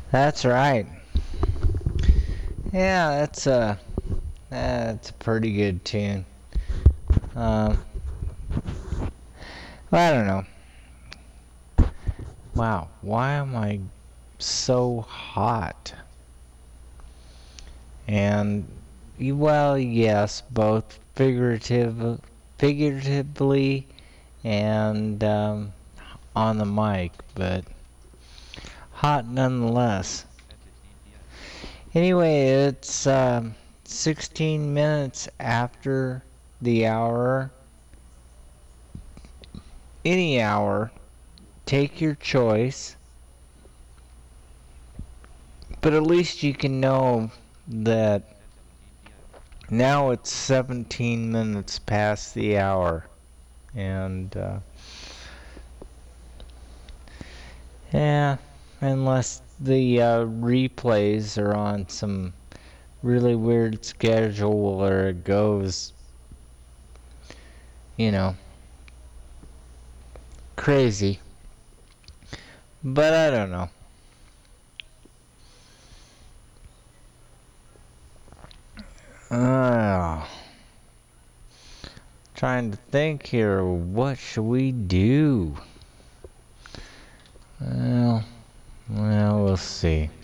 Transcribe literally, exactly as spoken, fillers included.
That's right. Yeah, that's a that's a pretty good tune. Um, well, I don't know. Wow, why am I so hot? And well, yes, both figurative, figuratively and um, on the mic, but hot nonetheless. Anyway, it's um, sixteen minutes after the hour. Any hour, take your choice, but at least you can know that now it's seventeen minutes past the hour. And, uh, yeah, unless the uh, replays are on some really weird schedule where it goes, you know, crazy. But I don't know. Uh, trying to think here, what should we do? Well, well, we'll see.